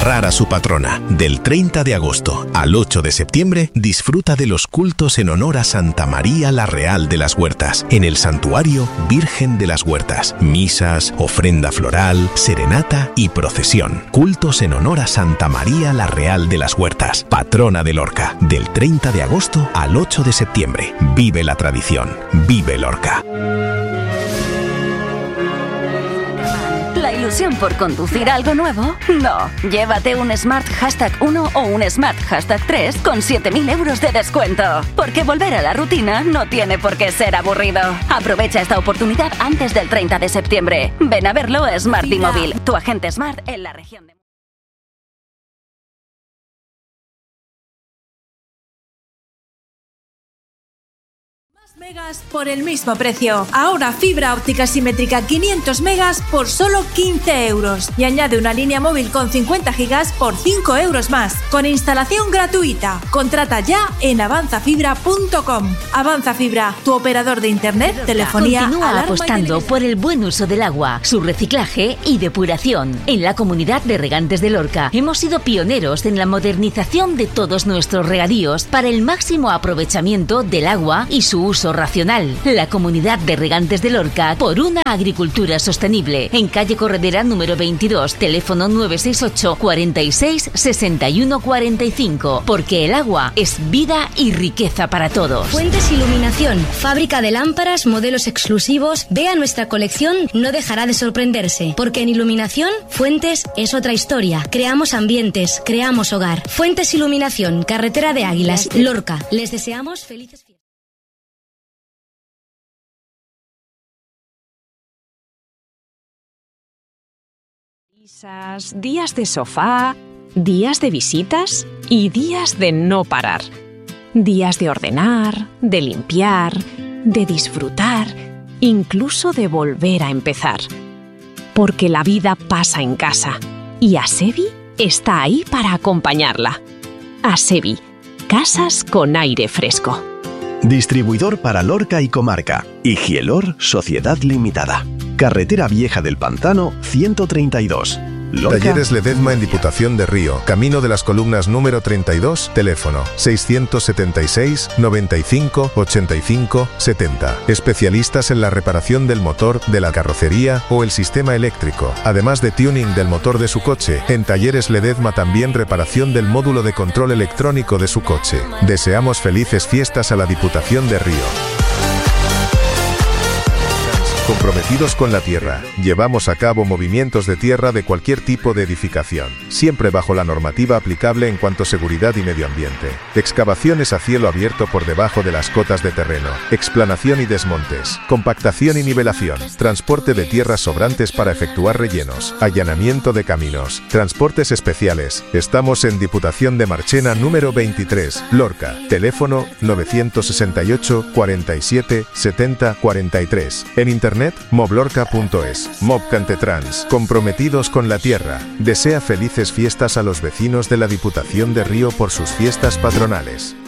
honrar a su patrona. Del 30 de agosto al 8 de septiembre, disfruta de los cultos en honor a Santa María la Real de las Huertas, en el Santuario Virgen de las Huertas. Misas, ofrenda floral, serenata y procesión. Cultos en honor a Santa María la Real de las Huertas, patrona de Lorca. Del 30 de agosto al 8 de septiembre. Vive la tradición. Vive Lorca. ¿La ilusión por conducir algo nuevo? No. Llévate un Smart Hashtag 1 o un Smart Hashtag 3 con 7.000 euros de descuento. Porque volver a la rutina no tiene por qué ser aburrido. Aprovecha esta oportunidad antes del 30 de septiembre. Ven a verlo a Smart y Móvil, tu agente Smart en la región de... Megas por el mismo precio. Ahora fibra óptica simétrica 500 megas por solo 15 euros. Y añade una línea móvil con 50 gigas por 5 euros más. Con instalación gratuita. Contrata ya en avanzafibra.com. Avanza Fibra, tu operador de internet, telefonía. Continúa apostando por el buen uso del agua, su reciclaje y depuración. En la Comunidad de Regantes de Lorca hemos sido pioneros en la modernización de todos nuestros regadíos para el máximo aprovechamiento del agua y su uso racional. La Comunidad de Regantes de Lorca por una agricultura sostenible. En calle Corredera número 22, teléfono 968 46 61 45. Porque el agua es vida y riqueza para todos. Fuentes Iluminación, fábrica de lámparas, modelos exclusivos. Vea nuestra colección, no dejará de sorprenderse. Porque en iluminación, Fuentes es otra historia. Creamos ambientes, creamos hogar. Fuentes Iluminación, carretera de Águilas, Lorca. Les deseamos felices fiestas. Días de sofá, días de visitas y días de no parar. Días de ordenar, de limpiar, de disfrutar, incluso de volver a empezar. Porque la vida pasa en casa y Asevi está ahí para acompañarla. Asevi, casas con aire fresco. Distribuidor para Lorca y comarca. Higielor Sociedad Limitada. Carretera Vieja del Pantano 132. Lorca. Talleres Ledesma en Diputación de Río, Camino de las Columnas número 32, teléfono 676 95 85 70. Especialistas en la reparación del motor, de la carrocería o el sistema eléctrico, además de tuning del motor de su coche. En Talleres Ledesma también reparación del módulo de control electrónico de su coche. Deseamos felices fiestas a la Diputación de Río. Comprometidos con la tierra, llevamos a cabo movimientos de tierra de cualquier tipo de edificación, siempre bajo la normativa aplicable en cuanto a seguridad y medio ambiente. Excavaciones a cielo abierto por debajo de las cotas de terreno, explanación y desmontes, compactación y nivelación, transporte de tierras sobrantes para efectuar rellenos, allanamiento de caminos, transportes especiales. Estamos en Diputación de Marchena número 23, Lorca, teléfono 968 47 70 43. En internet moblorca.es. Mobcantetrans, comprometidos con la tierra, desea felices fiestas a los vecinos de la Diputación de Río por sus fiestas patronales.